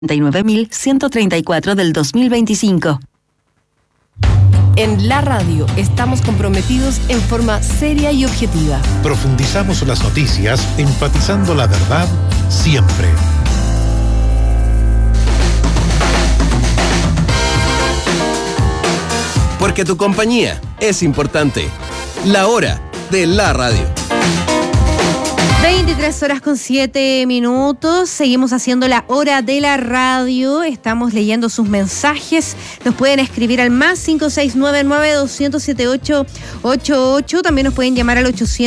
39.134 del 2025. En la radio estamos comprometidos en forma seria y objetiva. Profundizamos las noticias, enfatizando la verdad siempre. Porque tu compañía es importante. La hora de la radio. 23:07. Seguimos haciendo la hora de la radio. Estamos leyendo sus mensajes. Nos pueden escribir al más 569-9207-888. También nos pueden llamar al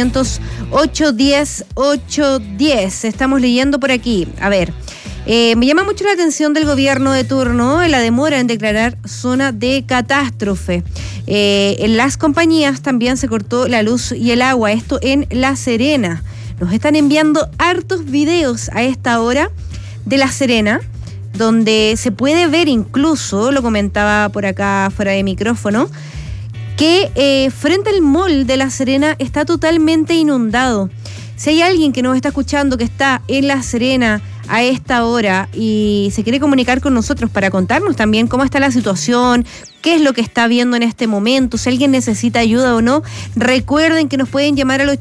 800-810-810. Estamos leyendo por aquí. A ver. Me llama mucho la atención del gobierno de turno la demora en declarar zona de catástrofe. En las compañías también se cortó la luz y el agua, esto en La Serena. Nos están enviando hartos videos a esta hora de La Serena, donde se puede ver incluso, lo comentaba por acá fuera de micrófono, que frente al mall de La Serena está totalmente inundado. Si hay alguien que nos está escuchando que está en La Serena a esta hora y se quiere comunicar con nosotros para contarnos también cómo está la situación, qué es lo que está viendo en este momento, si alguien necesita ayuda o no, recuerden que nos pueden llamar al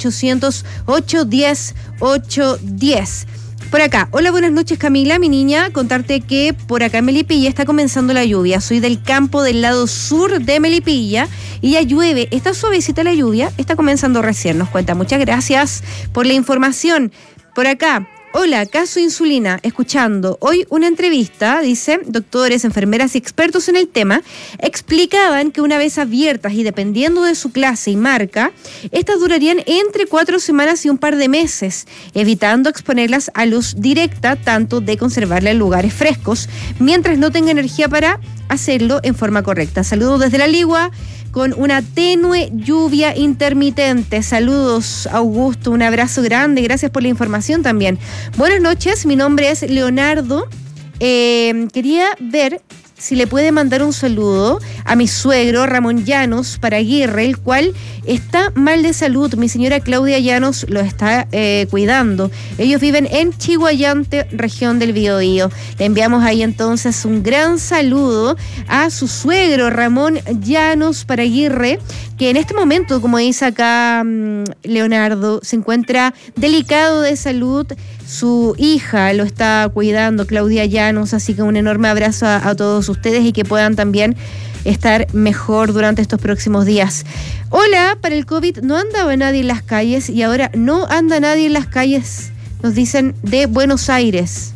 800-810-810. Por acá, hola, buenas noches Camila, mi niña, contarte que por acá en Melipilla está comenzando la lluvia. Soy del campo del lado sur de Melipilla y ya llueve, está suavecita la lluvia, está comenzando recién, nos cuenta. Muchas gracias por la información. Por acá, hola, caso insulina, escuchando hoy una entrevista, dice, doctores, enfermeras y expertos en el tema explicaban que una vez abiertas y dependiendo de su clase y marca, estas durarían entre 4 semanas y un par de meses, evitando exponerlas a luz directa, tanto de conservarla en lugares frescos, mientras no tenga energía para hacerlo en forma correcta. Saludos desde La Ligua, con una tenue lluvia intermitente. Saludos, Augusto, un abrazo grande, gracias por la información también. Buenas noches, mi nombre es Leonardo. Quería ver si le puede mandar un saludo a mi suegro Ramón Llanos Paraguirre, el cual está mal de salud. Mi señora Claudia Llanos lo está cuidando. Ellos viven en Chihuayante, región del Biobío. Le enviamos ahí entonces un gran saludo a su suegro Ramón Llanos Paraguirre, que en este momento, como dice acá Leonardo, se encuentra delicado de salud. Su hija lo está cuidando, Claudia Llanos, así que un enorme abrazo a todos ustedes y que puedan también estar mejor durante estos próximos días. Hola, para el COVID no andaba nadie en las calles y ahora no anda nadie en las calles, nos dicen de Buenos Aires.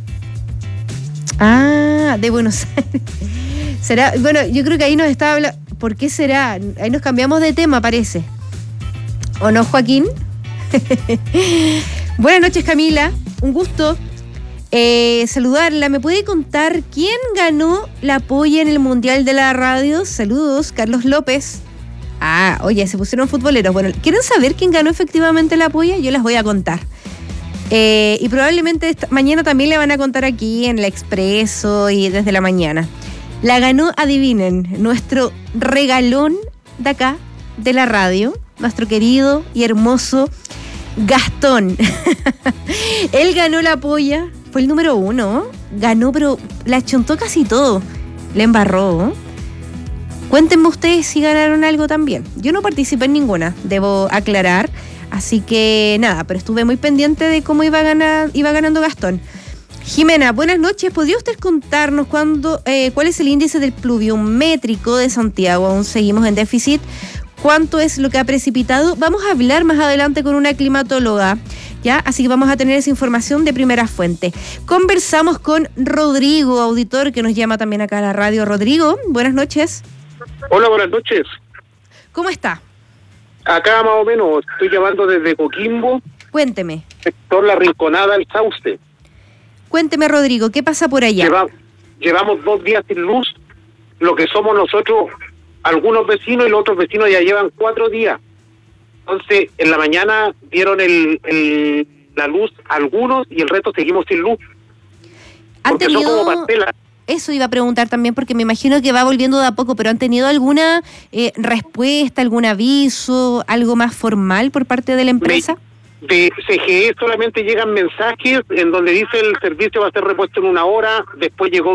Ah, de Buenos Aires. Será, bueno, yo creo que ahí nos está hablando. ¿Por qué será? Ahí nos cambiamos de tema, parece. ¿O no, Joaquín? Buenas noches, Camila. Un gusto saludarla. ¿Me puede contar quién ganó la polla en el Mundial de la Radio? Saludos, Carlos López. Ah, oye, se pusieron futboleros. Bueno, ¿quieren saber quién ganó efectivamente la polla? Yo les voy a contar. Y probablemente mañana también le van a contar aquí en La Expreso y desde la mañana. La ganó, adivinen, nuestro regalón de acá, de la radio, nuestro querido y hermoso Gastón. Él ganó la polla, fue el número 1, ganó, pero la chontó casi todo, le embarró. Cuéntenme ustedes si ganaron algo también. Yo no participé en ninguna, debo aclarar, así que nada, pero estuve muy pendiente de cómo iba ganando Gastón. Jimena, buenas noches. ¿Podría usted contarnos cuál es el índice del pluviométrico de Santiago? Aún seguimos en déficit. ¿Cuánto es lo que ha precipitado? Vamos a hablar más adelante con una climatóloga, ¿ya? Así que vamos a tener esa información de primera fuente. Conversamos con Rodrigo, auditor, que nos llama también acá a la radio. Rodrigo, buenas noches. Hola, buenas noches. ¿Cómo está? Acá más o menos, estoy llamando desde Coquimbo. Cuénteme. Sector La Rinconada, El Sauce. Cuénteme, Rodrigo, ¿qué pasa por allá? Llevamos 2 días sin luz, lo que somos nosotros, algunos vecinos, y los otros vecinos ya llevan 4 días. Entonces, en la mañana dieron la luz a algunos y el resto seguimos sin luz. Porque son como parcelas. Eso iba a preguntar también, porque me imagino que va volviendo de a poco, pero ¿han tenido alguna respuesta, algún aviso, algo más formal por parte de la empresa? De CGE solamente llegan mensajes en donde dice el servicio va a ser repuesto en 1 hora, después llegó